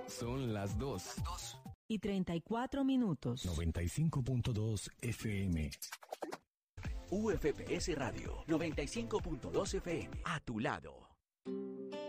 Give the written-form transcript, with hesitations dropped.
Son las 2:34. 95.2 FM. UFPS Radio 95.2 FM. A tu lado.